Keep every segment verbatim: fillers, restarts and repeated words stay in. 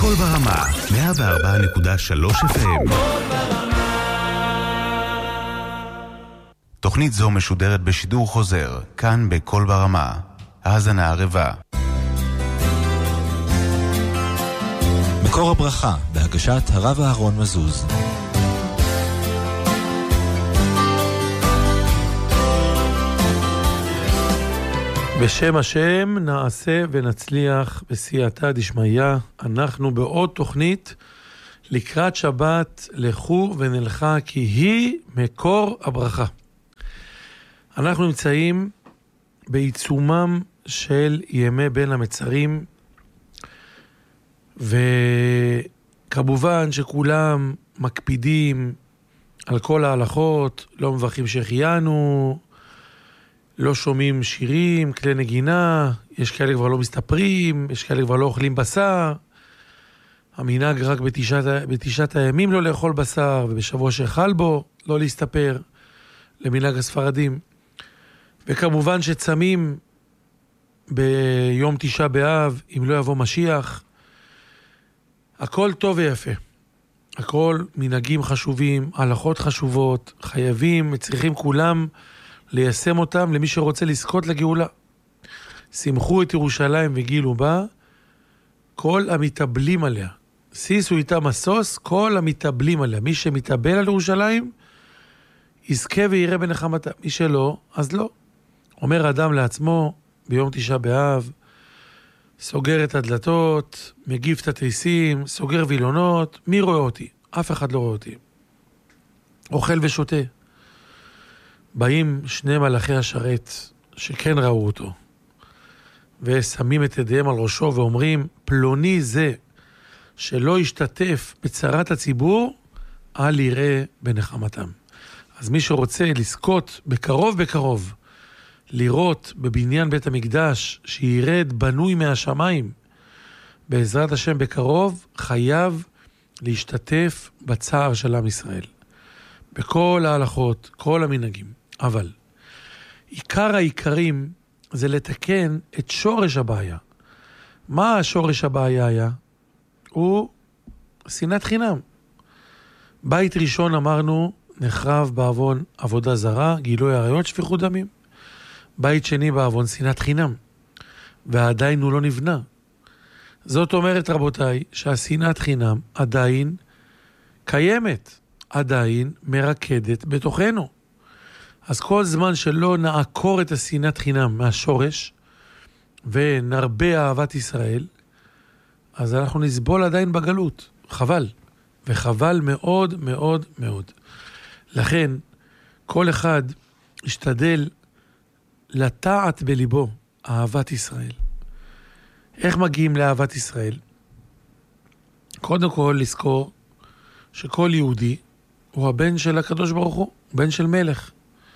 קול ברמה, מאה וארבע נקודה שלוש אף אם. תוכנית זו משודרת בשידור חוזר, כאן בקול ברמה. האזנה ערבה. מקור הברכה, בהגשת הרב אהרון מזוז. בשם השם נעשה ונצליח בסייעתא דשמיא. אנחנו בעוד תוכנית לקראת שבת, לכו ונלכה כי היא מקור הברכה. אנחנו נמצאים בעיצומם של ימי בין המצרים, וכמובן שכולם מקפידים על כל ההלכות, לא מברכים שהחיינו, לא שומעים שירים, כלי נגינה, יש כאלה כבר לא מסתפרים, יש כאלה כבר לא אוכלים בשר, המנהג רק בתשעת, בתשעת הימים לא לאכול בשר, ובשבוע שאכל בו לא להסתפר, למנהג הספרדים. וכמובן שצמים ביום תשעה באב, אם לא יבוא משיח. הכל טוב ויפה. הכל מנהגים חשובים, הלכות חשובות, חייבים, צריכים כולם ליישם אותם למי שרוצה לזכות לגאולה. שמחו את ירושלים וגילו בה כל המתאבלים עליה. סיסו איתה מסוס, כל המתאבלים עליה. מי שמתאבל על ירושלים, יזכה ויראה בנחמתה. מי שלא, אז לא. אומר אדם לעצמו ביום תשעה באב, סוגר את הדלתות, מגיף את התריסים, סוגר וילונות, מי רואה אותי? אף אחד לא רואה אותי. אוכל ושותה. באים שני מלאכי השרת שכן ראו אותו, ושמים את ידיהם על ראשו ואומרים, פלוני זה שלא ישתתף בצרת הציבור, אל יראה בנחמתם. אז מי שרוצה לזכות בקרוב בקרוב, לראות בבניין בית המקדש שירד בנוי מהשמיים, בעזרת השם בקרוב, חייב להשתתף בצער של עם ישראל. בכל ההלכות, כל המנהגים. אבל עיקר העיקרים זה לתקן את שורש הבעיה. מה השורש הבעיה היה? הוא שנאת חינם. בית ראשון אמרנו, נחרב בעוון עבודה זרה, גילוי עריות, שפיכות דמים. בית שני בעוון שנאת חינם. ועדיין הוא לא נבנה. זאת אומרת רבותיי, שהשנאת חינם עדיין קיימת. עדיין מרקדת בתוכנו. אז כל זמן שלא נעקור את השנאת חינם מהשורש, ונרבה אהבת ישראל, אז אנחנו נסבול עדיין בגלות. חבל. וחבל מאוד מאוד מאוד. לכן, כל אחד ישתדל לטעת בליבו אהבת ישראל. איך מגיעים לאהבת ישראל? קודם כל לזכור שכל יהודי הוא הבן של הקדוש ברוך הוא, בן של מלך.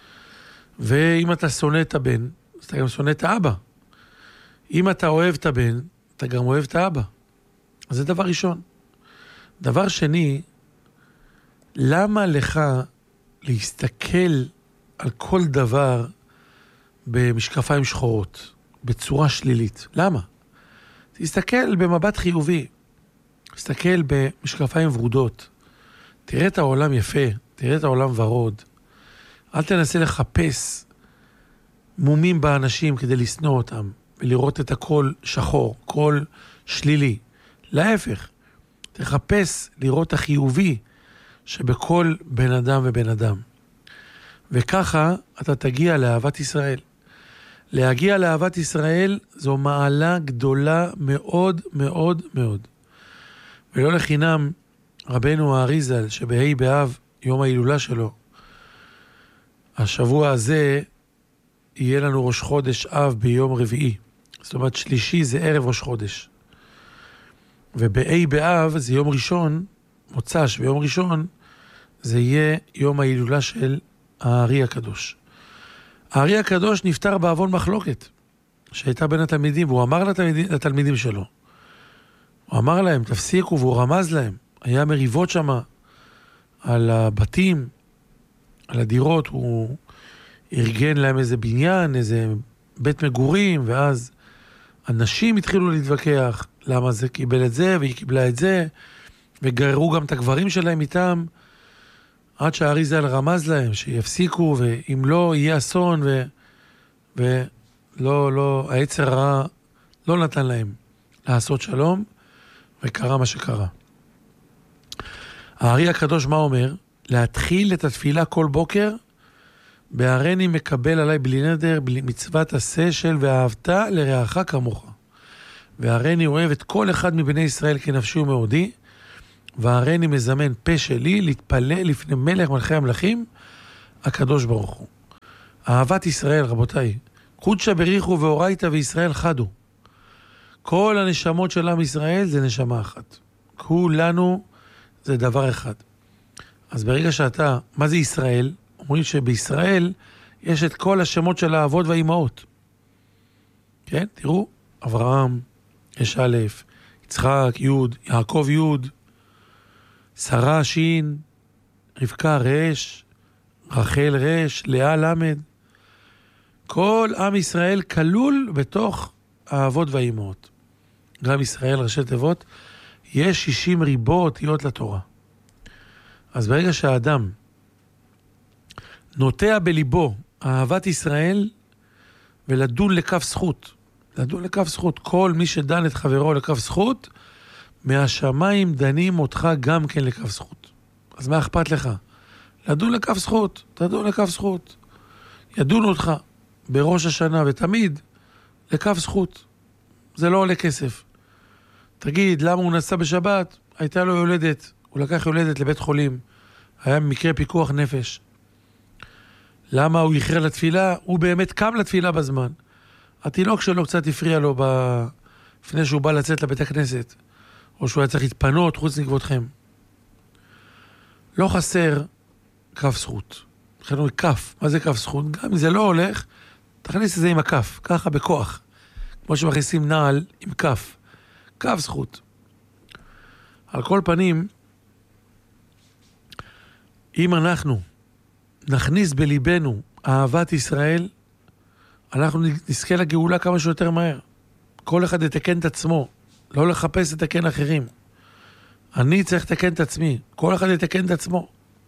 ואם אתה שונא את הבן, אז אתה גם שונא את האבא. אם אתה אוהב את הבן, אתה גם אוהב את האבא. אז זה דבר ראשון. דבר שני, למה לך להסתכל על כל דבר במשקפיים שחורות, בצורה שלילית? למה? תסתכל במבט חיובי, תסתכל במשקפיים ורודות, תראה את העולם יפה, תראה את העולם ורוד, אל תנסה לחפש מומים באנשים כדי לסנוע אותם, ולראות את הכל שחור, כל שלילי. להפך, תחפש לראות החיובי שבכל בן אדם ובן אדם. וככה אתה תגיע לאהבת ישראל. להגיע לאהבת ישראל זו מעלה גדולה מאוד מאוד מאוד. ולא לחינם רבנו האריזל שבהי באב, יום ההילולה שלו, השבוע הזה יהיה לנו ראש חודש אב ביום רביעי. זאת אומרת שלישי זה ערב ראש חודש. ובהי באב זה יום ראשון, מוצ"ש ביום ראשון, זה יהיה יום ההילולה של הארי הקדוש. הארי הקדוש נפטר בעוון מחלוקת שהייתה בין התלמידים, והוא אמר לתלמידים, לתלמידים שלו. הוא אמר להם, תפסיקו, והוא רמז להם. היה מריבות שם על הבתים, על הדירות, הוא ארגן להם איזה בניין, איזה בית מגורים, ואז אנשים התחילו להתווכח, למה זה קיבל את זה, והיא קיבלה את זה, וגררו גם את הגברים שלהם איתם, עד שהאריזל רמז להם, שיפסיקו, ואם לא, יהיה אסון, ו... ולא, לא, היצר הרע לא נתן להם לעשות שלום, וקרה מה שקרה. הארי הקדוש מה אומר? להתחיל את התפילה כל בוקר, בהרני מקבל עליי בלי נדר, בלי מצוות עשה של ואהבת לרעך כמוך. והרני אוהב את כל אחד מבני ישראל כנפשי ומאודי, והרני מזמן פה שלי להתפלל לפני מלך מלכי המלכים, הקדוש ברוך הוא. אהבת ישראל, רבותיי, קודשא בריחו ואורייתא וישראל חדו. כל הנשמות של עם ישראל זה נשמה אחת. כולנו זה דבר אחד. אז ברגע שאתה, מה זה ישראל? אומרים שבישראל יש את כל השמות של האבות והאימהות. כן? תראו, אברהם, יש א', יצחק, י', יעקב י', שרה שין, רבקה רש, רחל רש, לאה למד. כל עם ישראל כלול בתוך האבות והאימהות. גם ישראל, ראשי תיבות, יש שישים ריבו אותיות לתורה. אז ברגע שהאדם נוטע בליבו אהבת ישראל ולדון לכף זכות, לדון לכף זכות, כל מי שדן את חברו לכף זכות, מהשמיים דנים אותך גם כן לכף זכות. אז מה אכפת לך? לדון לכף זכות, תדון לכף זכות. ידונו אותך בראש השנה ותמיד לכף זכות. זה לא עולה כסף. תגיד, למה הוא נסע בשבת? הייתה לו יולדת, הוא לקח יולדת לבית חולים, היה מקרה פיקוח נפש. למה הוא איחר לתפילה? הוא באמת קם לתפילה בזמן. התינוק שלו קצת הפריע לו ב... לפני שהוא בא לצאת לבית הכנסת, או שהוא היה צריך להתפנות חוץ מכבודכם. לא חסר כף זכות. לכן הוא כף. מה זה כף זכות? גם אם זה לא הולך, תכניס את זה עם הכף, ככה בכוח. כמו שמכניסים נעל עם כף. כף זכות. על כל פנים, אם אנחנו נכניס בליבנו אהבת ישראל, אנחנו נזכה לגאולה כמה שיותר מהר. כל אחד יתקן את עצמו, לא לחפש לתקן אחרים. אני צריך לתקן את עצמי, כל אחד יתקן את עצמו.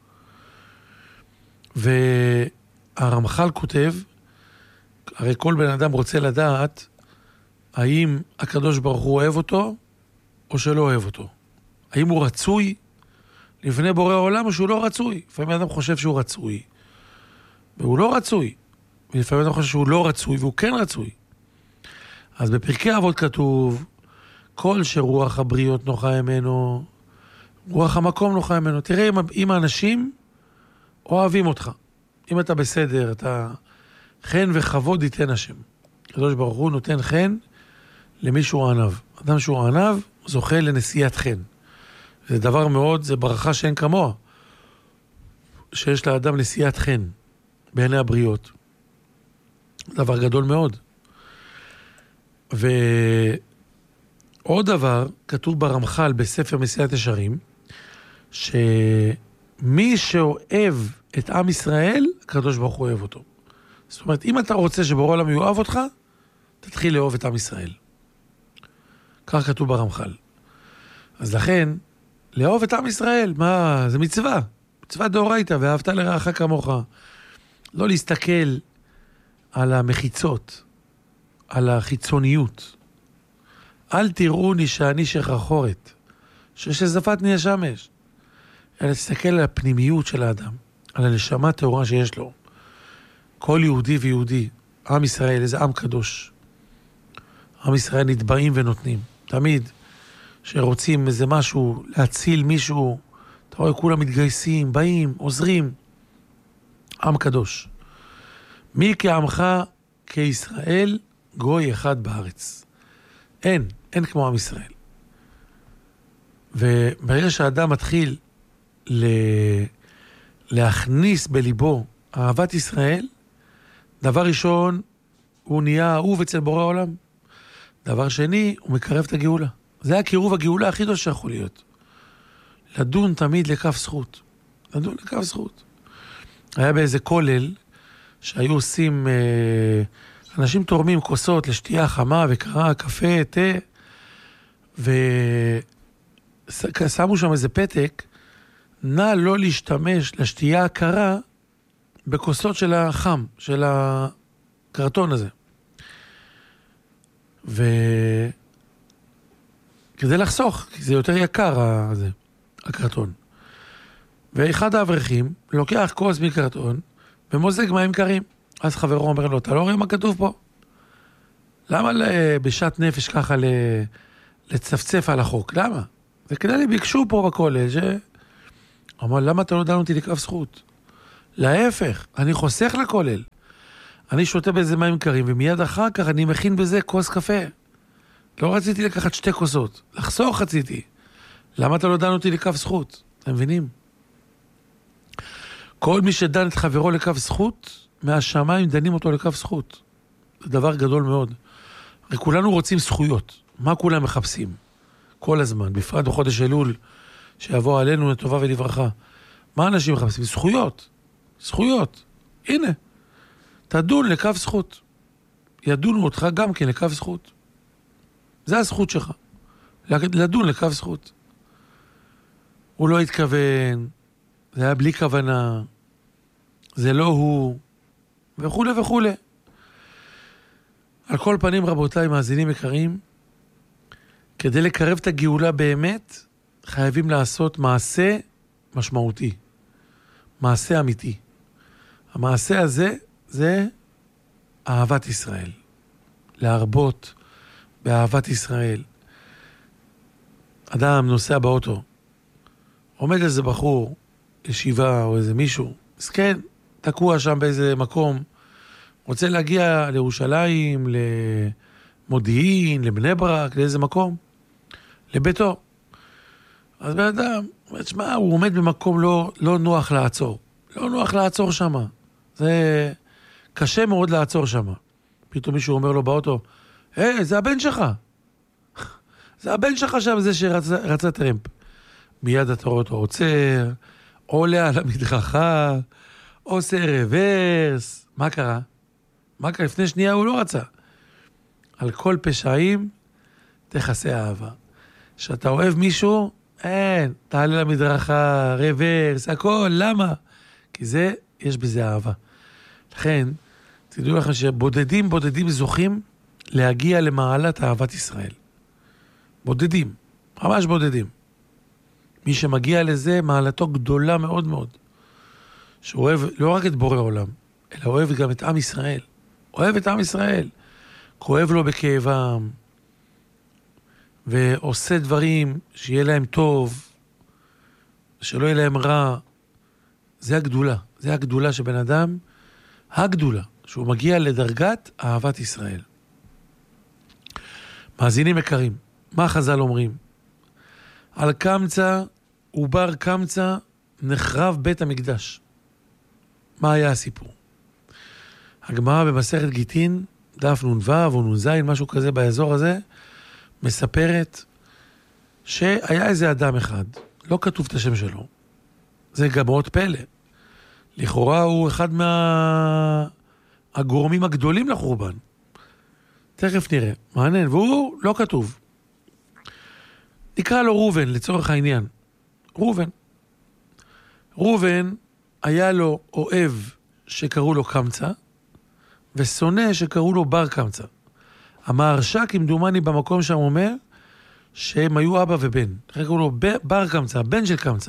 והרמח"ל כותב, הרי כל בן אדם רוצה לדעת האם הקדוש ברוך הוא אוהב אותו או שלא אוהב אותו. האם הוא רצוי לפני בורא העולם או שהוא לא רצוי. לפעמים אדם חושב שהוא רצוי והוא לא רצוי, ולפעמים אדם חושב שהוא לא רצוי והוא כן רצוי. אז בפרקי אבות כתוב, כל שרוח הבריות נוחה ממנו, רוח המקום נוחה ממנו. תראה אם, אם האנשים אוהבים אותך, אם אתה בסדר, אתה חן וכבוד ייתן השם. הקדוש ברוך הוא נותן חן למי שהוא ענב. אדם שהוא ענב זוכה לנשיאת חן. זה דבר מאוד, זה ברכה שאין כמוה, שיש לאדם נשיאת חן בעיני הבריות. דבר גדול מאוד. ועוד דבר, כתוב ברמח"ל בספר מסיעת ישרים, שמי שאוהב את עם ישראל, הקדוש ברוך הוא אוהב אותו. זאת אומרת, אם אתה רוצה שבורא עולם יאהב אותך, תתחיל לאהוב את עם ישראל. כך כתוב ברמח"ל. אז לכן, לאהוב את עם ישראל, מה? זה מצווה. מצווה דאורייתא, ואהבת לרעך כמוך. לא להסתכל על המחיצות, על החיצוניות. אל תראוני שאני שחרחורת, ששזפתני השמש. אלא תסתכל על הפנימיות של האדם, על הנשמה טהורה שיש לו. כל יהודי ויהודי, עם ישראל, איזה עם קדוש. עם ישראל נתבעים ונותנים. תמיד שרוצים איזה משהו, להציל מישהו, אתה רואה כולם מתגייסים, באים, עוזרים. עם קדוש. מי כעמך כישראל גוי אחד בארץ. אין, אין כמו עם ישראל. וברגע שהאדם מתחיל ל... להכניס בליבו אהבת ישראל, דבר ראשון, הוא נהיה אהוב אצל בורא העולם. דבר שני, הוא מקרב את הגאולה. זה הקירוב הגאולה הכי טוב שיכול להיות. לדון תמיד לכף זכות. לדון לכף זכות. היה באיזה כולל שהיו עושים, אנשים תורמים כוסות לשתייה חמה וקרה, קפה, תה, ושמו שם איזה פתק, נא לא להשתמש לשתייה הקרה בכוסות של החם, של הקרטון הזה. וכדי לחסוך, כי זה יותר יקר, הזה, הקרטון. ואחד האברכים לוקח כוס מקרטון ומוזג מים קרים. אז חברו אומר לו, אתה לא רואה מה כתוב פה? למה בשעת נפש ככה לצפצף על החוק? למה? זה כדי לי ביקשו פה בכולל, ש... אמר, למה אתה לא דן אותי לכף זכות? להפך, אני חוסך לכולל. אני שותה באיזה מים קרים, ומיד אחר כך אני מכין בזה כוס קפה. לא רציתי לקחת שתי כוסות, לחסוך רציתי. למה אתה לא דן אותי לכף זכות? אתם מבינים? כל מי שדן את חברו לכף זכות, מהשמיים דנים אותו לכף זכות. זה דבר גדול מאוד. הרי כולנו רוצים זכויות. מה כולם מחפשים? כל הזמן, בפרט בחודש אלול, שיבוא עלינו לטובה ולברכה. מה אנשים מחפשים? זכויות. זכויות. הנה. תדון לכף זכות. ידונו אותך גם כן לכף זכות. זה הזכות שלך. לדון לכף זכות. הוא לא התכוון, זה היה בלי כוונה, זה לא הוא, וכו' וכו'. על כל פנים, רבותיי, מאזינים יקרים, כדי לקרב את הגאולה באמת, חייבים לעשות מעשה משמעותי. מעשה אמיתי. המעשה הזה, זה אהבת ישראל. להרבות באהבת ישראל. אדם נוסע באוטו, עומד איזה בחור, ישיבה או איזה מישהו, מסכן, תקוע שם באיזה מקום, רוצה להגיע לירושלים, למודיעין, לבני ברק, לאיזה מקום, לביתו. אז בן אדם, תשמע, הוא עומד במקום לא, לא נוח לעצור. לא נוח לעצור שם. זה קשה מאוד לעצור שם. פתאום מישהו אומר לו באוטו, היי, זה הבן שלך. זה הבן שלך שם, זה שרצה טרמפ. מיד אתה רואה אותו עוצר, עולה על המדרכה, עושה רוורס. מה קרה? מה קרה? לפני שנייה הוא לא רצה. על כל פשעים תכסה אהבה. שאתה אוהב מישהו, אין, תעלה למדרכה, רוורס, הכל, למה? כי זה, יש בזה אהבה. לכן, תדעו לכם שבודדים, בודדים זוכים להגיע למעלת אהבת ישראל. בודדים, ממש בודדים. מי שמגיע לזה, מעלתו גדולה מאוד מאוד. שהוא אוהב לא רק את בורא עולם, אלא אוהב גם את עם ישראל. אוהב את עם ישראל. כואב לו בכאבם, ועושה דברים שיהיה להם טוב, שלא יהיה להם רע. זה הגדולה. זה הגדולה שבן אדם, הגדולה, שהוא מגיע לדרגת אהבת ישראל. מאזינים יקרים, מה חז"ל אומרים? על קמצא ובר קמצא נחרב בית המקדש. מה היה הסיפור? הגמרא במסכת גיטין, דף נ"ו או נ"ז, משהו כזה באזור הזה, מספרת שהיה איזה אדם אחד, לא כתוב את השם שלו. זה גם מאוד פלא. לכאורה הוא אחד מהגורמים הגדולים לחורבן. תכף נראה, מעניין, והוא לא כתוב. נקרא לו ראובן, לצורך העניין. ראובן. ראובן היה לו אוהב שקראו לו קמצא, ושונא שקראו לו בר קמצא. המהרש"א כמדומני במקום שם אומר, שהם היו אבא ובן. אחרי קראו לו בר קמצא, בן של קמצא.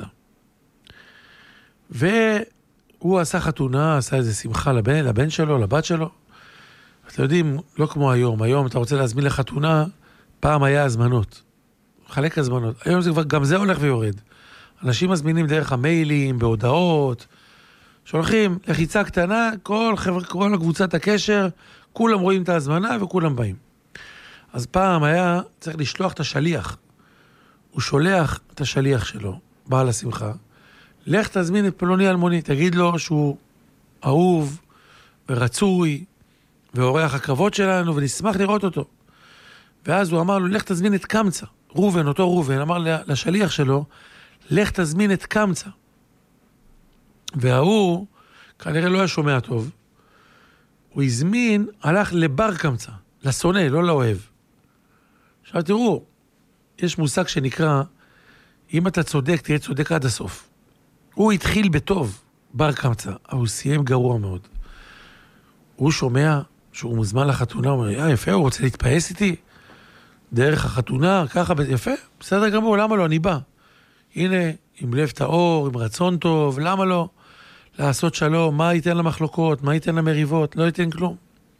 והוא עשה חתונה, עשה איזה שמחה לבן, לבן שלו, לבת שלו. אתם יודעים, לא כמו היום. היום אתה רוצה להזמין לחתונה, פעם היה הזמנות. חלק הזמנות. היום זה כבר, גם זה הולך ויורד. אנשים מזמינים דרך המיילים, בהודעות, שולחים לחיצה קטנה, כל חבר, כל הקבוצת הקשר, כולם רואים את ההזמנה וכולם באים. אז פעם היה צריך לשלוח את השליח. הוא שולח את השליח שלו, בעל השמחה, לך תזמין את פלוני אלמוני, תגיד לו שהוא אהוב ורצוי, ואורח הקרבות שלנו, ונשמח לראות אותו. ואז הוא אמר לו, לך תזמין את קמצא. ראובן, אותו ראובן, אמר לשליח שלו, לך תזמין את קמצא. והוא, כנראה לא היה שומע טוב, הוא הזמין, הלך לבר קמצא, לשונא, לא לאוהב. עכשיו תראו, יש מושג שנקרא, אם אתה צודק, תהיה צודק עד הסוף. הוא התחיל בטוב, בר קמצא, אבל הוא סיים גרוע מאוד. הוא שומע שהוא מוזמן לחתונה, הוא אומר, יא, יפה, הוא רוצה להתפייס איתי? דרך החתונה, ככה, יפה, בסדר גמור, למה לא? אני בא. הנה, עם לב טהור, עם רצון טוב, למה לא? לעשות שלום, מה ייתן למחלוקות, מה ייתן למריבות, לא ייתן כלום.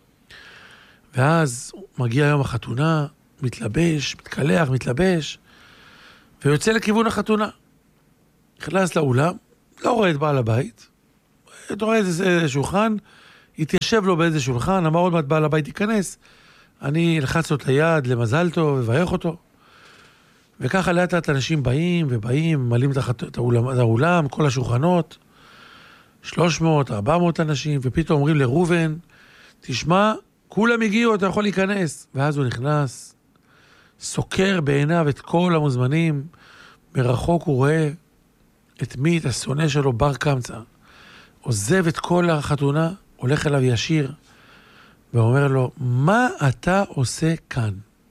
ואז מגיע יום החתונה, מתלבש, מתקלח, מתלבש, ויוצא לכיוון החתונה. נכנס לאולם, לא רואה את בעל הבית, אתה רואה איזה שולחן, התיישב לו באיזה שולחן, אמר עוד מעט בעל הבית ייכנס, אני לחץ לו את היד למזל טוב, וברך אותו. וככה לאט לאט אנשים באים ובאים, מלאים את האולם, את האולם, כל השולחנות, שלוש מאות, ארבע מאות אנשים, ופתאום אומרים לרובן, תשמע, כולם הגיעו, אתה יכול להיכנס. ואז הוא נכנס, סוקר בעיניו את כל המוזמנים, מרחוק הוא רואה את מי, את השונא שלו, בר קמצא, עוזב את כל החתונה, הולך אליו ישיר, ואומר לו, מה אתה עושה כאן?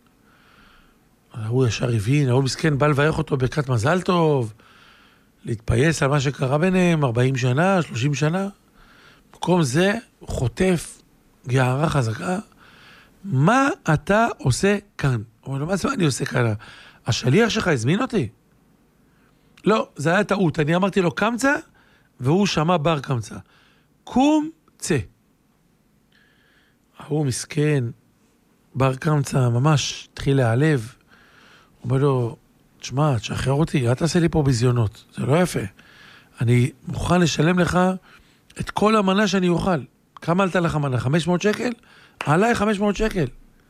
הוא ישר הבין, הוא מסכן, בא לברך אותו ברכת מזל טוב, להתפייס על מה שקרה ביניהם, ארבעים שנה, שלושים שנה. במקום זה, הוא חוטף גערה חזקה. מה אתה עושה כאן? הוא אומר לו, מה זה אני עושה כאן? השליח שלך הזמין אותי? לא, זה היה טעות. אני אמרתי לו קמצא, והוא שמע בר קמצא. קום, צא. הוא מסכן, בר קמצא ממש התחיל להיעלב. הוא אומר לו, תשמע, תשחרר אותי, אל תעשה לי פה בזיונות, זה לא יפה. אני מוכן לשלם לך את כל המנה שאני אוכל. כמה עלתה לך מנה? חמש מאות שקל? עליי חמש מאות שקל.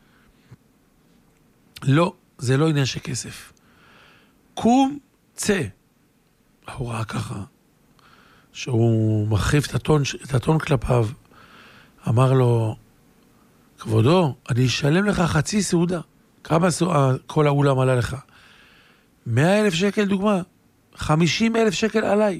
לא, זה לא עניין של כסף. קום, צא. הוא ראה ככה, שהוא מחריף את הטון, את הטון כלפיו. אמר לו, כבודו, אני אשלם לך חצי סעודה. כמה כל האולם עלה לך? מאה אלף שקל דוגמה, חמישים אלף שקל עליי.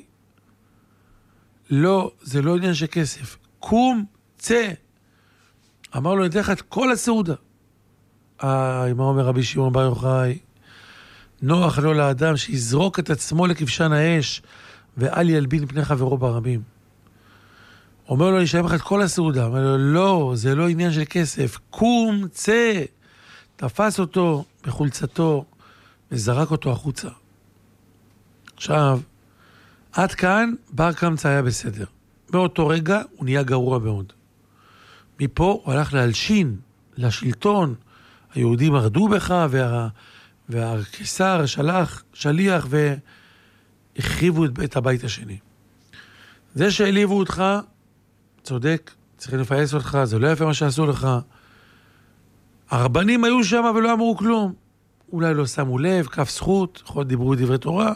לא, זה לא עניין של כסף. קום, צא. אמר לו, נתן לך את כל הסעודה. אה, מה אומר רבי שמעון בר יוחאי? נוח לו לאדם שיזרוק את עצמו לכבשן האש, ואל ילבין פני חברו ברבים. אומר לו, אני אשלם לך את כל הסעודה. אומר לו, לא, זה לא עניין של כסף. קום, צא. תפס אותו בחולצתו, וזרק אותו החוצה. עכשיו, עד כאן בר קמצא היה בסדר. באותו רגע הוא נהיה גרוע מאוד. מפה הוא הלך להלשין, לשלטון. היהודים מרדו בך, וה... והקיסר שלח, שליח, והחריבו את בית הבית השני. זה שהעליבו אותך, צודק, צריכים לפייס אותך, זה לא יפה מה שעשו לך. הרבנים היו שם ולא אמרו כלום. אולי לא שמו לב, כף זכות, יכול דיברו דברי תורה.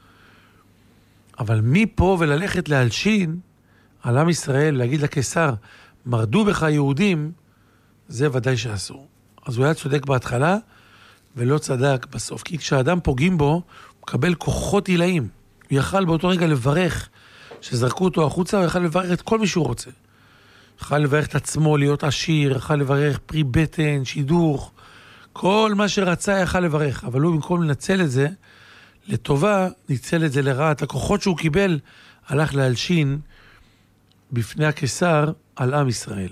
אבל מפה וללכת להלשין על עם ישראל, להגיד לקיסר, מרדו בך יהודים, זה ודאי שאסור. אז הוא היה צודק בהתחלה, ולא צדק בסוף. כי כשאדם פוגעים בו, הוא מקבל כוחות עילאים. הוא יכל באותו רגע לברך, שזרקו אותו החוצה, הוא יכל לברך את כל מי שהוא רוצה. יכל לברך את עצמו, להיות עשיר, יכל לברך פרי בטן, שידוך, כל מה שרצה יכל לברך. אבל הוא במקום לנצל את זה, לטובה, ניצל את זה לרעה. את הכוחות שהוא קיבל, הלך להלשין בפני הקיסר על עם ישראל.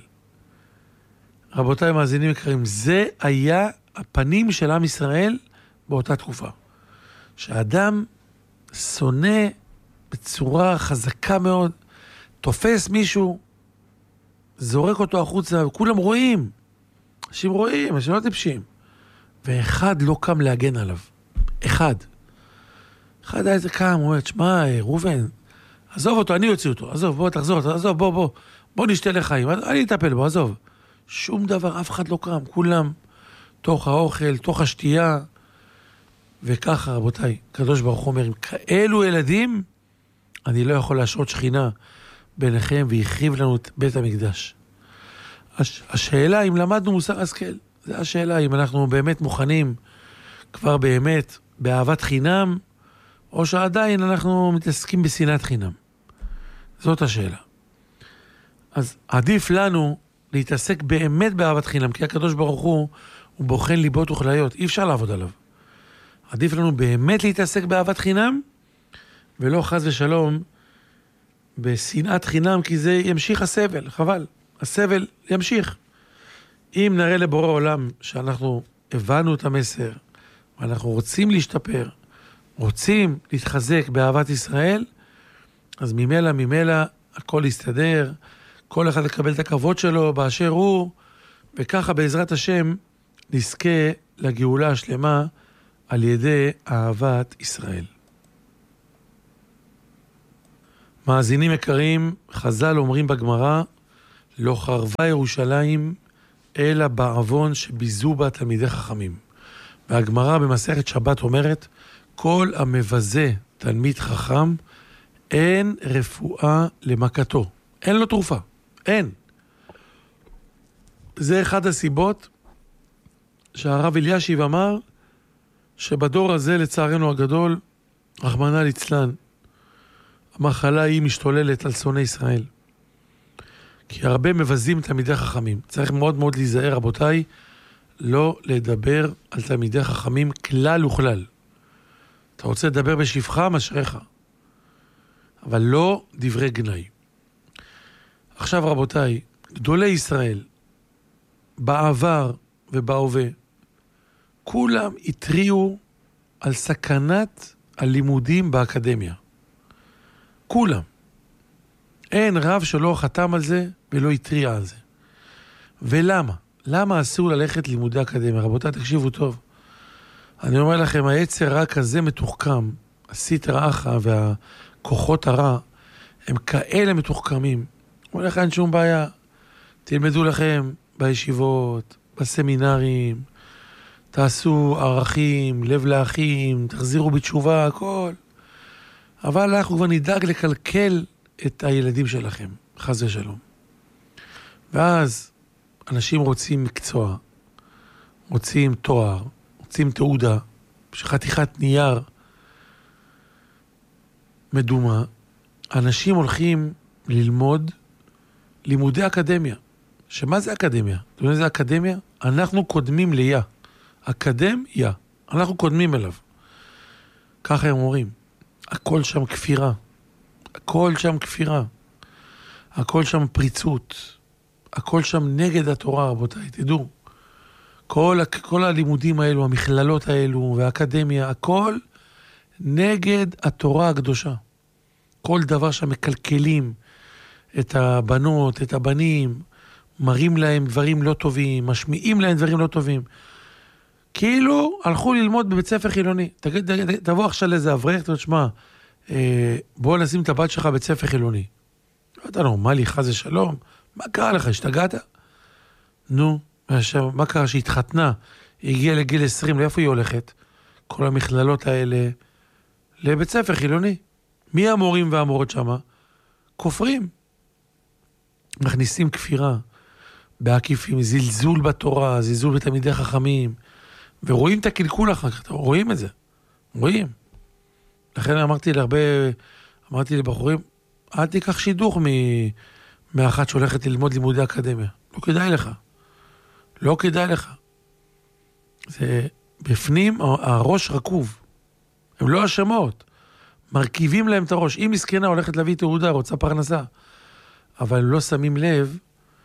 רבותיי מאזינים יקרים, זה היה הפנים של עם ישראל באותה תקופה. שהאדם שונא בצורה חזקה מאוד, תופס מישהו, זורק אותו החוצה, וכולם רואים. אנשים רואים, אנשים לא טיפשים. ואחד לא קם להגן עליו. אחד. אחד היה איזה קם, הוא אומר, שמע, רובן, עזוב אותו, אני יוציא אותו, עזוב, בוא, תחזור, עזוב, בוא, בוא, בוא נשתה לחיים, אני אטפל בו, עזוב. שום דבר, אף אחד לא קם, כולם, תוך האוכל, תוך השתייה, וככה, רבותיי, קדוש ברוך הוא אומר, עם כאלו ילדים, אני לא יכול להשרות שכינה ביניכם, והחריב לנו את בית המקדש. הש... השאלה, אם למדנו מוסר השכל, זה השאלה, אם אנחנו באמת מוכנים, כבר באמת, באהבת חינם, או שעדיין אנחנו מתעסקים בשנאת חינם. זאת השאלה. אז עדיף לנו להתעסק באמת באהבת חינם, כי הקדוש ברוך הוא, הוא בוחן ליבות וכליות, אי אפשר לעבוד עליו. עדיף לנו באמת להתעסק באהבת חינם, ולא חס ושלום בשנאת חינם, כי זה ימשיך הסבל, חבל. הסבל ימשיך. אם נראה לבורא עולם שאנחנו הבנו את המסר, ואנחנו רוצים להשתפר, רוצים להתחזק באהבת ישראל, אז ממילא, ממילא, הכל יסתדר, כל אחד יקבל את הכבוד שלו באשר הוא, וככה בעזרת השם נזכה לגאולה השלמה על ידי אהבת ישראל. מאזינים יקרים, חז"ל אומרים בגמרא, לא חרבה ירושלים אלא בעוון שביזו בה תלמידי חכמים. והגמרא במסכת שבת אומרת, כל המבזה תלמיד חכם, אין רפואה למכתו. אין לו תרופה. אין. זה אחד הסיבות שהרב אלישיב אמר, שבדור הזה לצערנו הגדול, רחמנא ליצלן, המחלה היא משתוללת על שונאי ישראל. כי הרבה מבזים תלמידי חכמים. צריך מאוד מאוד להיזהר, רבותיי, לא לדבר על תלמידי חכמים כלל וכלל. אתה רוצה לדבר בשבחה, משריך. אבל לא דברי גנאי. עכשיו רבותיי, גדולי ישראל, בעבר ובהווה, כולם התריעו על סכנת הלימודים באקדמיה. כולם. אין רב שלא חתם על זה ולא התריע על זה. ולמה? למה אסור ללכת לימודי אקדמיה? רבותיי, תקשיבו טוב. אני אומר לכם, היצר רע כזה מתוחכם, הסטרא אחרא והכוחות הרע, הם כאלה מתוחכמים. אומר לך, אין שום בעיה. תלמדו לכם בישיבות, בסמינרים, תעשו ערכים, לב לאחים, תחזירו בתשובה, הכל. אבל אנחנו כבר נדאג לקלקל את הילדים שלכם, חס ושלום. ואז אנשים רוצים מקצוע, רוצים תואר, רוצים תעודה, שחתיכת נייר מדומה. אנשים הולכים ללמוד לימודי אקדמיה. שמה זה אקדמיה? אתם יודעים זה אקדמיה? אנחנו קודמים ליה. אקדם, יה. אנחנו קודמים אליו. ככה הם אומרים. הכל שם כפירה. הכל שם כפירה. הכל שם פריצות. הכל שם נגד התורה, רבותיי, תדעו. כל, כל הלימודים האלו, המכללות האלו והאקדמיה, הכל נגד התורה הקדושה. כל דבר שמקלקלים את הבנות, את הבנים, מראים להם דברים לא טובים, משמיעים להם דברים לא טובים. כאילו הלכו ללמוד בבית ספר חילוני. תגיד, תגיד, תבוא עכשיו לאיזה אברך, תגיד, שמה, אה, בוא נשים את הבת שלך בבית ספר חילוני. לא אתה נורמלי, חס ושלום. מה קרה לך? השתגעת? נו, עכשיו, מה קרה? שהתחתנה, היא הגיעה לגיל עשרים, לאיפה היא הולכת? כל המכללות האלה, לבית ספר חילוני. מי המורים והמורות שמה? כופרים. מכניסים כפירה, בעקיפים, זלזול בתורה, זלזול בתלמידי חכמים, ורואים את הקלקול אחר כך, רואים את זה, רואים. לכן אמרתי להרבה, אמרתי לבחורים, אל תיקח שידוך מ... מאחת שהולכת ללמוד לימודי אקדמיה. לא כדאי לך. לא כדאי לך. זה בפנים, הראש רקוב. הם לא אשמות. מרכיבים להם את הראש. אם מסכנה הולכת להביא תעודה, רוצה פרנסה. אבל לא שמים לב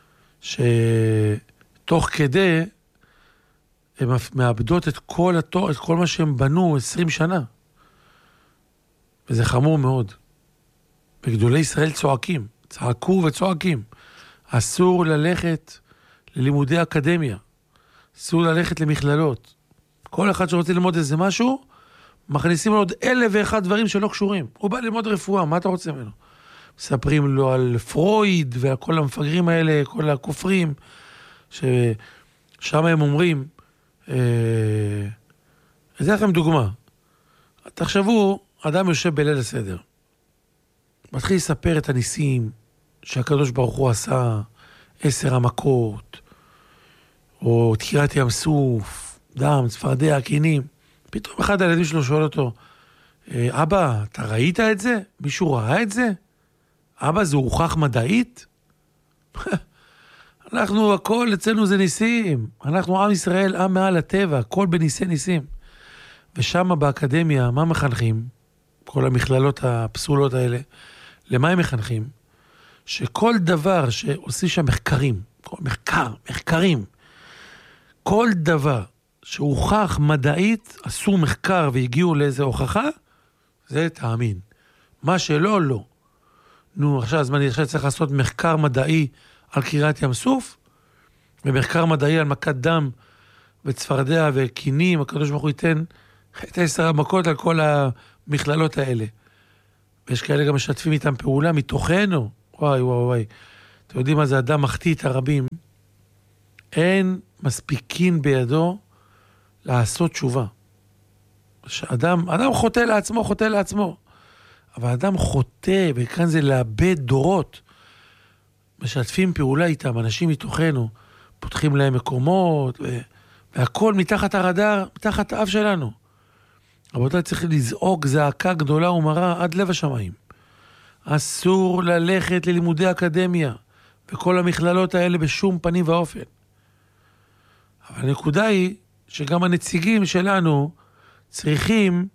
שתוך כדי הם מאבדות את כל התור, את כל מה שהם בנו עשרים שנה. וזה חמור מאוד. וגדולי ישראל צועקים. צעקו וצועקים. אסור ללכת ללימודי אקדמיה. אסור ללכת למכללות. כל אחד שרוצה ללמוד איזה משהו, מכניסים לו עוד אלף ואחד דברים שלא קשורים. הוא בא ללמוד רפואה, מה אתה רוצה ממנו? מספרים לו על פרויד ועל כל המפגרים האלה, כל הכופרים, ששם הם אומרים, אה, אתן לכם דוגמה. תחשבו, אדם יושב בליל הסדר. מתחיל לספר את הניסים שהקדוש ברוך הוא עשה, עשר המכות, או תקיעת ים סוף, דם, צפרדע, קינים. פתאום אחד הילדים שלו שואל אותו, אבא, אתה ראית את זה? מישהו ראה את זה? אבא, זה הוכח מדעית? אנחנו, הכל אצלנו זה ניסים. אנחנו עם ישראל, עם מעל הטבע, הכל בניסי ניסים. ושם באקדמיה, מה מחנכים? כל המכללות הפסולות האלה, למה הם מחנכים? שכל דבר שעושים שם מחקרים, כל מחקר, מחקרים, כל דבר שהוכח מדעית, עשו מחקר והגיעו לאיזו הוכחה, זה תאמין. מה שלא, לא. נו, עכשיו, אז אני עכשיו צריך לעשות מחקר מדעי על קריית ים סוף, ומחקר מדעי על מכת דם וצפרדע וקינים, הקדוש ברוך הוא ייתן את עשר המכות על כל המכללות האלה. ויש כאלה גם משתפים איתם פעולה מתוכנו. וואי, וואי, וואי. אתם יודעים מה זה אדם מחטיא את הרבים? אין מספיקין בידו לעשות תשובה. שאדם, אדם חוטא לעצמו, חוטא לעצמו. אבל אדם חוטא, וכאן זה לאבד דורות. משתפים פעולה איתם, אנשים מתוכנו, פותחים להם מקומות, ו... והכל מתחת הרדאר, מתחת האף שלנו. רבותיי, צריך לזעוק זעקה גדולה ומרה עד לב השמיים. אסור ללכת ללימודי אקדמיה, וכל המכללות האלה בשום פנים ואופן. אבל הנקודה היא, שגם הנציגים שלנו צריכים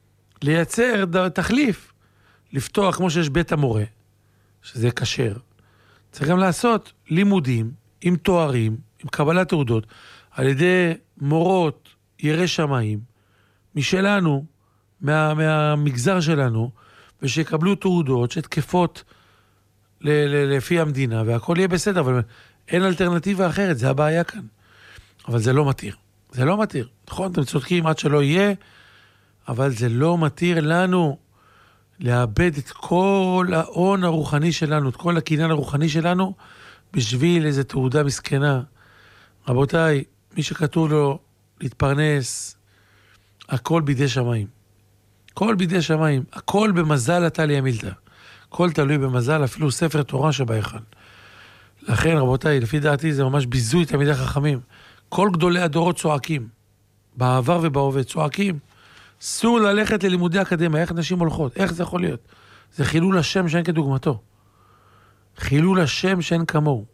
לייצר תחליף, לפתוח כמו שיש בית המורה, שזה קשר. צריך גם לעשות לימודים עם תוארים, עם קבלת תעודות, על ידי מורות ירא שמיים, משלנו, מה, מהמגזר שלנו, ושיקבלו תעודות שתקפות ל, ל, לפי המדינה, והכל יהיה בסדר, אבל אין אלטרנטיבה אחרת, זה הבעיה כאן. אבל זה לא מתיר. זה לא מתיר. נכון, אתם צודקים עד שלא יהיה, אבל זה לא מתיר לנו לאבד את כל ההון הרוחני שלנו, את כל הקניין הרוחני שלנו, בשביל איזו תעודה מסכנה. רבותיי, מי שכתוב לו להתפרנס, הכל בידי שמיים. הכל בידי שמיים. הכל במזל אתה לי המילתא. הכל תלוי במזל, אפילו ספר תורה שבהיכל. לכן, רבותיי, לפי דעתי זה ממש ביזוי תלמידי חכמים. כל גדולי הדורות צועקים. בעבר ובהווה צועקים. אסור ללכת ללימודי אקדמיה. איך נשים הולכות? איך זה יכול להיות? זה חילול השם שאין כדוגמתו. חילול השם שאין כמוהו.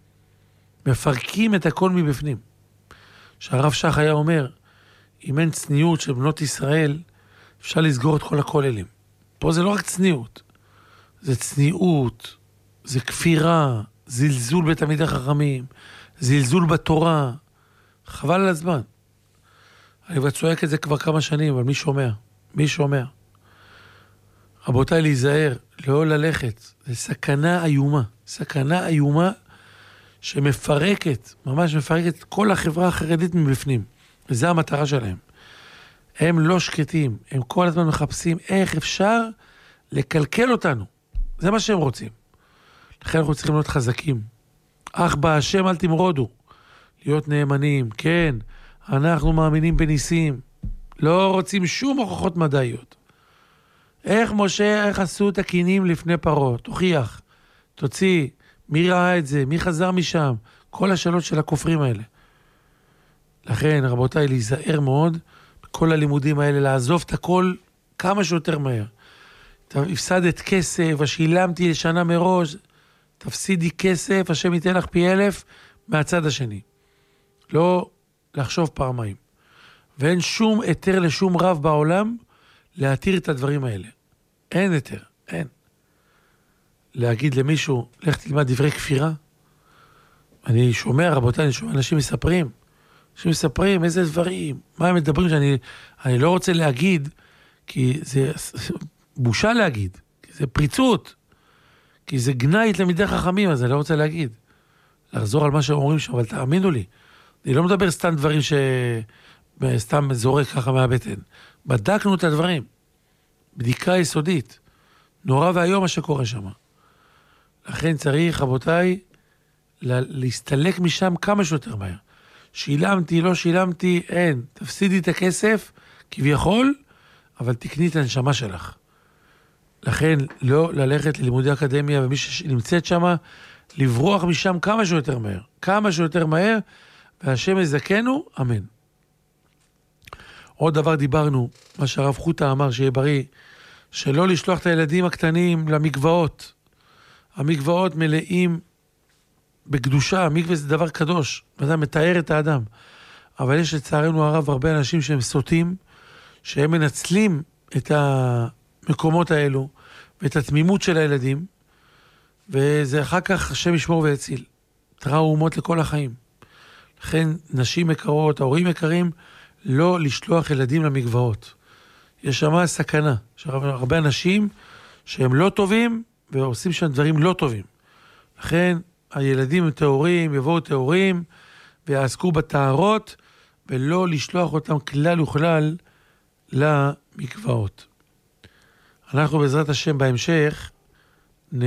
מפרקים את הכל מבפנים. שהרב שח היה אומר, אם אין צניעות של בנות ישראל, אפשר לסגור את כל הכוללים. פה זה לא רק צניעות. זה צניעות, זה כפירה, זלזול בתלמידי חכמים, זלזול בתורה. חבל על הזמן. אני כבר צועק את זה כבר כמה שנים, אבל מי שומע? מי שומע? רבותיי, להיזהר, לא ללכת. זה סכנה איומה. סכנה איומה שמפרקת, ממש מפרקת את כל החברה החרדית מבפנים. וזו המטרה שלהם. הם לא שקטים, הם כל הזמן מחפשים איך אפשר לקלקל אותנו. זה מה שהם רוצים. לכן אנחנו צריכים להיות חזקים. אך בהשם אל תמרודו. להיות נאמנים, כן, אנחנו מאמינים בניסים. לא רוצים שום הוכחות מדעיות. איך משה, איך עשו את הקינים לפני פרעה? תוכיח, תוציא, מי ראה את זה, מי חזר משם, כל השאלות של הכופרים האלה. לכן, רבותיי, להיזהר מאוד, בכל הלימודים האלה, לעזוב את הכל כמה שיותר מהר. הפסדת כסף, השילמתי לשנה מראש, תפסידי כסף, השם ייתן לך פי אלף, מהצד השני. לא לחשוב פעמיים. ואין שום היתר לשום רב בעולם, להתיר את הדברים האלה. אין היתר, אין. להגיד למישהו, לך תלמד דברי כפירה. אני שומע, רבותיי, אני שומע, אנשים מספרים, אנשים מספרים איזה דברים, מה הם מדברים שאני אני לא רוצה להגיד, כי זה בושה להגיד, כי זה פריצות, כי זה גנאי תלמידי חכמים, אז אני לא רוצה להגיד. לחזור על מה שאומרים שם, אבל תאמינו לי, אני לא מדבר סתם דברים שסתם זורק ככה מהבטן. בדקנו את הדברים, בדיקה יסודית, נורא והיום מה שקורה שם. לכן צריך, רבותיי, להסתלק משם כמה שיותר מהר. שילמתי, לא שילמתי, אין. תפסידי את הכסף, כביכול, אבל תקני את הנשמה שלך. לכן, לא ללכת ללימודי אקדמיה, ומי שנמצאת שם, לברוח משם כמה שיותר מהר. כמה שיותר מהר, והשם יזכנו, אמן. עוד דבר דיברנו, מה שהרב חוטה אמר, שיהיה בריא, שלא לשלוח את הילדים הקטנים למקוואות. המקוואות מלאים בקדושה, המקווה זה דבר קדוש, וזה מתאר את האדם. אבל יש לצערנו הרב הרבה אנשים שהם סוטים, שהם מנצלים את המקומות האלו, ואת התמימות של הילדים, וזה אחר כך השם ישמור ויציל. טראומות לכל החיים. לכן נשים יקרות, ההורים יקרים, לא לשלוח ילדים למגבעות. יש שם סכנה, יש הרבה אנשים שהם לא טובים, ועושים שם דברים לא טובים. לכן הילדים הם טהורים, יבואו טהורים, ויעסקו בתארות, ולא לשלוח אותם כלל וכלל למגבעות. אנחנו בעזרת השם בהמשך, נ...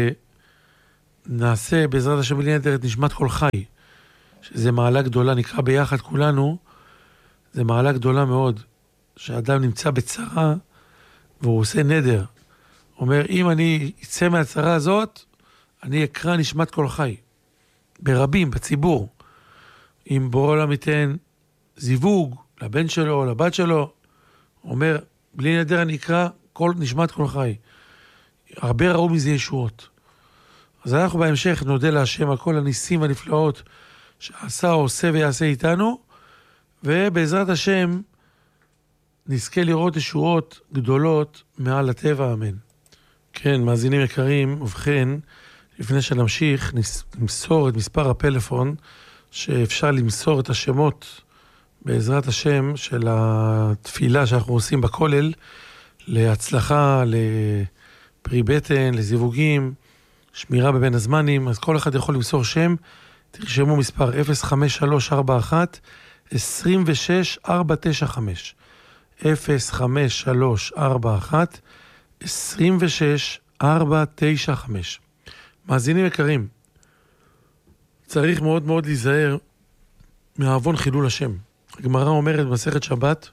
נעשה בעזרת השם בלי נדר את נשמת כל חי, שזה מעלה גדולה, נקרא ביחד כולנו, זה מעלה גדולה מאוד, שאדם נמצא בצרה, והוא עושה נדר. אומר, אם אני אצא מהצרה הזאת, אני אקרא נשמת כל חי. ברבים, בציבור. אם בורא עולם ייתן זיווג לבן שלו, לבת שלו, אומר, בלי נדר אני אקרא כל נשמת כל חי. הרבה ראו מזה ישועות. אז אנחנו בהמשך נודה להשם על כל הניסים והנפלאות שעשה, עושה ויעשה איתנו, ובעזרת השם נזכה לראות ישועות גדולות מעל הטבע, אמן. כן, מאזינים יקרים, ובכן, לפני שנמשיך, נמסור את מספר הפלאפון, שאפשר למסור את השמות בעזרת השם של התפילה שאנחנו עושים בכולל, להצלחה, לפרי בטן, לזיווגים, שמירה בבין הזמנים. אז כל אחד יכול למסור שם, תרשמו מספר אפס חמש שלוש ארבע אחת עשרים ושש ארבע תשע חמש. אפס חמש שלוש ארבע אחת עשרים ושש ארבע תשע חמש. מאזינים יקרים, צריך מאוד מאוד להיזהר מהעוון חילול השם. הגמרא אומרת במסכת שבת,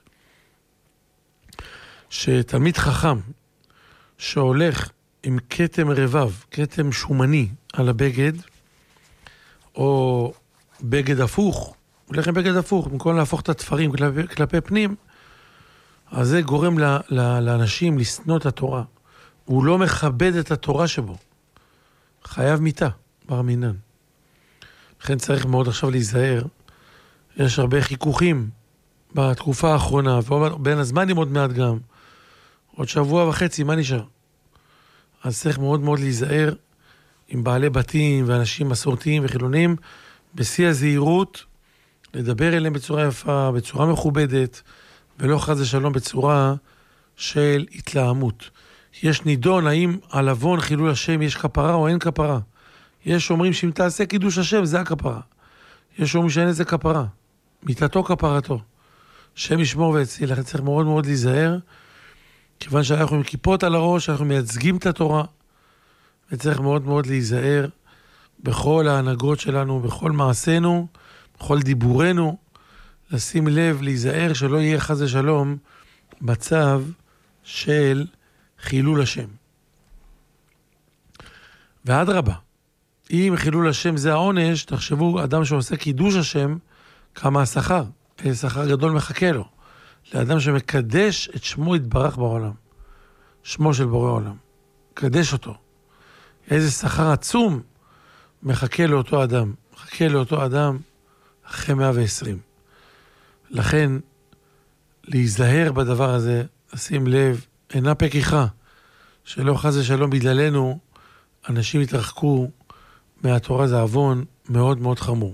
שתלמיד חכם שהולך עם כתם רבב, כתם שומני על הבגד, או בגד הפוך, הולך עם בגד הפוך, במקום להפוך את התפרים כלפי, כלפי פנים, אז זה גורם ל, ל, לאנשים לשנוא את התורה. הוא לא מכבד את התורה שבו. חייב מיתה, בר מינן. לכן צריך מאוד עכשיו להיזהר. יש הרבה חיכוכים בתקופה האחרונה, ובין הזמנים עוד מעט גם. עוד שבוע וחצי, מה נשאר? אז צריך מאוד מאוד להיזהר עם בעלי בתים ואנשים מסורתיים וחילונים, בשיא הזהירות, לדבר אליהם בצורה יפה, בצורה מכובדת, ולא חס ושלום בצורה של התלהמות. יש נידון האם על עוון חילול השם יש כפרה או אין כפרה. יש אומרים שאם תעשה קידוש השם זה הכפרה. יש אומרים שאין איזה כפרה. מיתתו כפרתו. שם ישמור ויציל. לכן צריך מאוד מאוד להיזהר, כיוון שאנחנו עם כיפות על הראש, אנחנו מייצגים את התורה, וצריך מאוד מאוד להיזהר בכל ההנהגות שלנו, בכל מעשינו, בכל דיבורנו, לשים לב, להיזהר שלא יהיה חס ושלום מצב של חילול השם. ואדרבה, אם חילול השם זה העונש, תחשבו, אדם שעושה קידוש השם, כמה השכר, איזה שכר גדול מחכה לו. לאדם שמקדש את שמו יתברך בעולם. שמו של בורא עולם. קדש אותו. איזה שכר עצום מחכה לאותו אדם. מחכה לאותו אדם אחרי מאה ועשרים. לכן, להיזהר בדבר הזה, לשים לב, אינה פקיחה, שלא חס ושלום בגללנו, אנשים יתרחקו מהתורה, זה עוון מאוד מאוד חמור.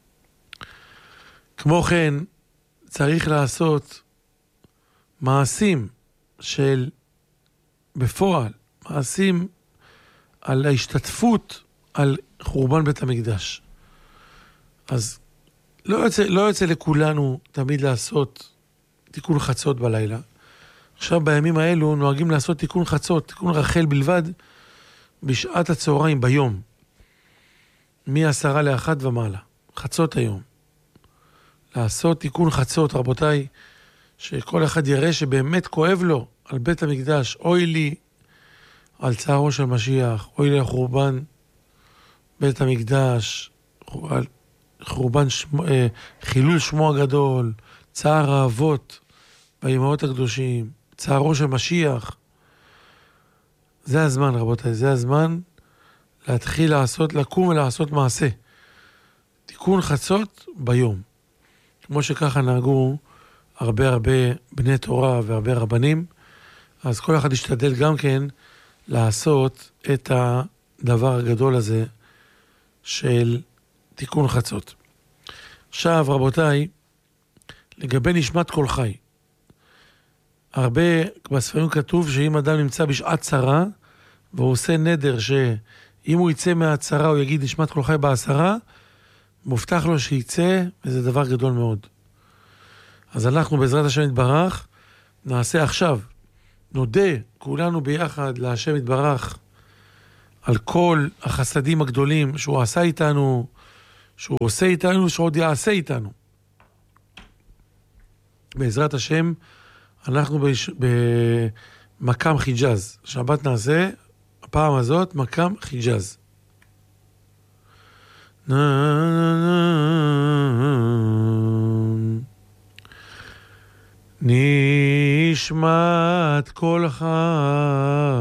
כמו כן, צריך לעשות מעשים של בפועל, מעשים על ההשתתפות על חורבן בית המקדש. אז לא יוצא, לא יוצא לכולנו תמיד לעשות תיקון חצות בלילה. עכשיו בימים האלו נוהגים לעשות תיקון חצות, תיקון רחל בלבד, בשעת הצהריים ביום. מ-עשרה לאחת ומעלה. חצות היום. לעשות תיקון חצות, רבותיי, שכל אחד יראה שבאמת כואב לו על בית המקדש, אוי לי על צערו של משיח, אוי לי לחורבן בית המקדש, על חורבן שמו, חילול שמו הגדול, צער האבות והאימהות הקדושים, צערו של משיח. זה הזמן, רבותיי, זה הזמן להתחיל לעשות, לקום ולעשות מעשה. תיקון חצות ביום. כמו שככה נהגו הרבה הרבה בני תורה והרבה רבנים, אז כל אחד ישתדל גם כן לעשות את הדבר הגדול הזה של תיקון חצות. עכשיו רבותיי, לגבי נשמת כל חי, הרבה בספרים כתוב שאם אדם נמצא בשעת צרה, והוא עושה נדר שאם הוא יצא מהצרה הוא יגיד נשמת כל חי בעשרה, מובטח לו שיצא, וזה דבר גדול מאוד. אז אנחנו בעזרת השם יתברך נעשה עכשיו, נודה כולנו ביחד להשם יתברך על כל החסדים הגדולים שהוא עשה איתנו, שהוא עושה איתנו, שעוד יעשה איתנו. בעזרת השם אנחנו בש... במקם חיג'אז. שבת נעשה, הפעם הזאת מקם חיג'אז. נשמת כל חי